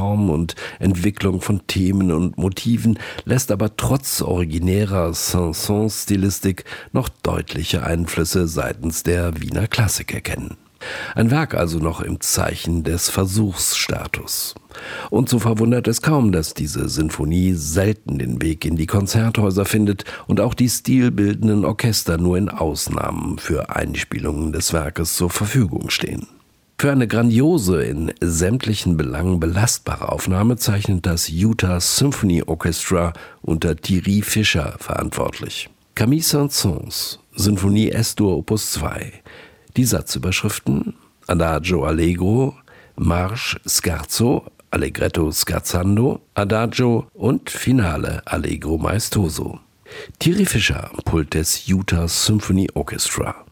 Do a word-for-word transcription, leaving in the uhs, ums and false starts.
Form und Entwicklung von Themen und Motiven, lässt aber trotz originärer Saint-Saëns-Stilistik noch deutliche Einflüsse seitens der Wiener Klassik erkennen. Ein Werk also noch im Zeichen des Versuchsstatus. Und so verwundert es kaum, dass diese Sinfonie selten den Weg in die Konzerthäuser findet und auch die stilbildenden Orchester nur in Ausnahmen für Einspielungen des Werkes zur Verfügung stehen. Für eine grandiose, in sämtlichen Belangen belastbare Aufnahme zeichnet das Utah Symphony Orchestra unter Thierry Fischer verantwortlich. Camille Saint-Saëns, Sinfonie Es-Dur Opus zwei. Die Satzüberschriften: Adagio Allegro, Marsch Scherzo, Allegretto Scherzando, Adagio und Finale Allegro Maestoso. Thierry Fischer am Pult des Utah Symphony Orchestra.